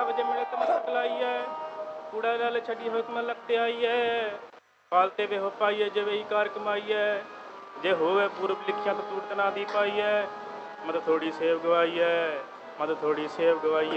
ਸਭ ਜੇ ਮਿਲਤ ਮਸਤਕ ਲਾਈਐ। ਕੂੜਾ ਲਾਲ ਛੱਡੀ ਹੋਇ ਤੁਮ ਲਗਤੇ ਆਈਐ। ਪਾਲਤੇ ਵੇ ਹੋ ਪਾਈਐ ਜੇ ਵਹੀ ਕਾਰ ਕਮਾਈਐ। ਜੇ ਹੋਵੇ ਪੂਰਬ ਲਿਖਿਆ ਤੂਰਤ ਨਾ ਦੀ ਪਾਈਐ। ਮਤ ਥੋੜੀ ਸੇਵ ਗਵਾਈਐ, ਮਤ ਥੋੜੀ ਸੇਵ ਗਵਾਈਐ।